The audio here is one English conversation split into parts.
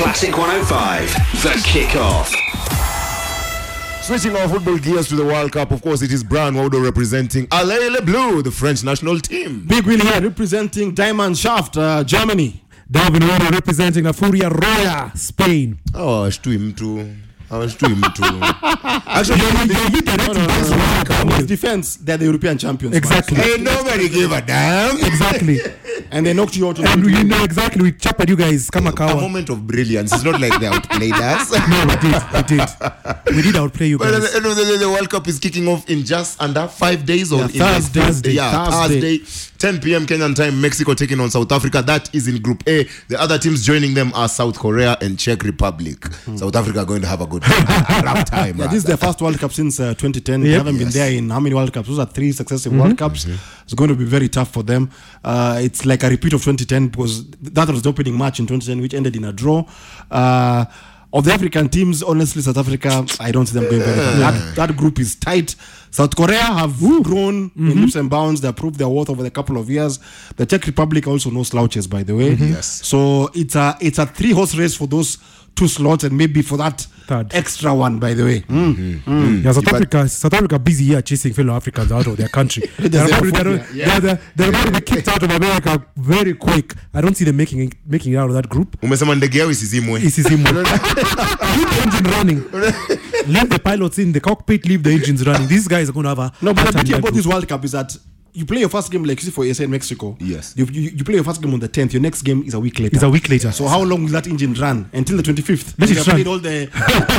Classic 105, The Kickoff. Switching our football gears to the World Cup, of course, it is Brian Waudo representing Allez les Bleus, the French national team. Big Will here representing Diamond Shaft, Germany. Darwin Waudo representing La Furia Roya, Spain. Oh, I was to him too. Actually, With defense, they're the European champions. Exactly. Hey, nobody gave a damn. Exactly. And they knocked you out. And you know exactly, we chapped you guys. A moment of brilliance. It's not like they outplayed us. No, we did. We did outplay you guys. Well, at the end of the day, the World Cup is kicking off in just under 5 days. Or Thursday. 10 p.m. Kenyan time, Mexico taking on South Africa. That is in Group A. The other teams joining them are South Korea and Czech Republic. South Africa are going to have a good time. This is their first World Cup since 2010. They haven't been there in how many World Cups? Those are 3 successive World Cups. It's going to be very tough for them. It's like a repeat of 2010 because that was the opening match in 2010, which ended in a draw. Of the African teams, honestly, South Africa, I don't see them going very far. That group is tight. South Korea have grown in leaps and bounds. They have proved their worth over the couple of years. The Czech Republic also no slouches, by the way. Yes. So it's a 3-horse race for those 2 slots and maybe for that third extra one, by the way. Yeah, South Africa busy here chasing fellow Africans out of their country. They're about to be kicked out of America very quick. I don't see them making it out of that group. Umesema ndege yao isizimwe. Leave the engine running. Leave the pilots in the cockpit. Leave the engines running. These guys are going to have a... No, but the beauty about this World Cup is that you play your first game, like you see for USA in Mexico. Yes. You play your first game on the 10th. Your next game is a week later. It's a week later. So how long will that engine run? Until the 25th. Let it run. All the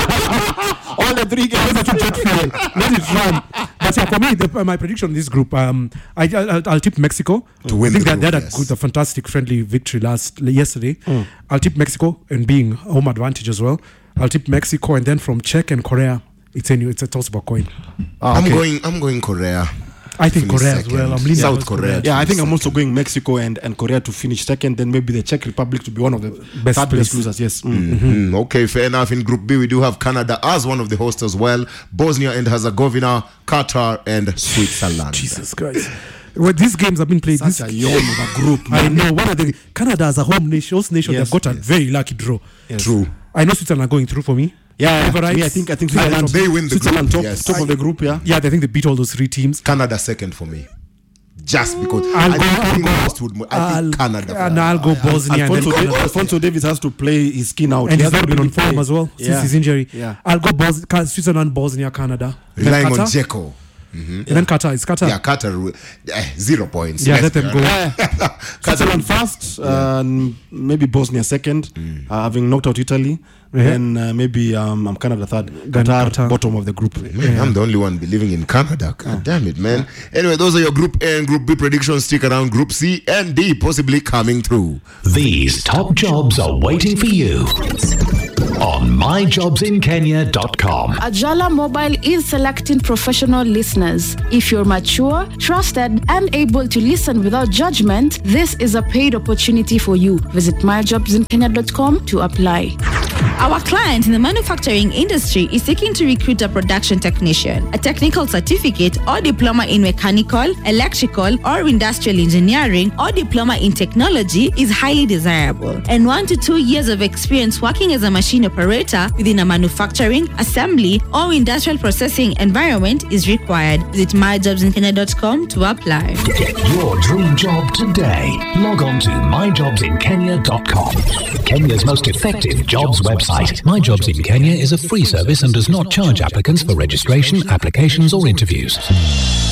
3 games. Let it run. But yeah, for me, my prediction in this group, I'll tip Mexico to win. I think they had a fantastic friendly victory yesterday. I'll tip Mexico and being home advantage as well. I'll tip Mexico, and then from Czech and Korea, it's a toss of a coin. I'm going Korea. I think Korea as well. I'm leaning South Korea. Yeah, I think I'm also going Mexico and Korea to finish second. Then maybe the Czech Republic to be one of the best losers. Yes. Okay, fair enough. In Group B, we do have Canada as one of the hosts as well. Bosnia and Herzegovina, Qatar, and Switzerland. Jesus Christ. Well, these games have been played. Such a yawn of a group. I know. Canada as a home nation, they've got a very lucky draw. Yes. True. I know Switzerland are going through for me. Yeah, I think Switzerland, they win the group. Top of the group. Yeah, I think they beat all those 3 teams. Canada second for me, just because I think Canada. And I'll go Bosnia. Alfonso Davies has to play his skin out, and he's not been on form as well since his injury. Yeah. I'll go Switzerland, Bosnia, Canada. Relying on Dzeko. And then Qatar. It's Qatar. Yeah, Qatar 0 points. Yeah, let them go. Switzerland first, maybe Bosnia second, having knocked out Italy. Then maybe Canada third. Qatar bottom of the group. Man, I'm the only one believing in Canada. God damn it, man. Anyway, those are your Group A and Group B predictions. Stick around. Group C and D possibly coming through. These top jobs are waiting for you on myjobsinkenya.com. Ajala Mobile is selecting professional listeners. If you're mature, trusted, and able to listen without judgment, this is a paid opportunity for you. Visit myjobsinkenya.com to apply. Our client in the manufacturing industry is seeking to recruit a production technician. A technical certificate or diploma in mechanical, electrical, or industrial engineering or diploma in technology is highly desirable. And 1 to 2 years of experience working as a machine operator within a manufacturing, assembly, or industrial processing environment is required. Visit myjobsinkenya.com to apply. Get your dream job today. Log on to myjobsinkenya.com. Kenya's most effective jobs website. My Jobs in Kenya is a free service and does not charge applicants for registration, applications, or interviews.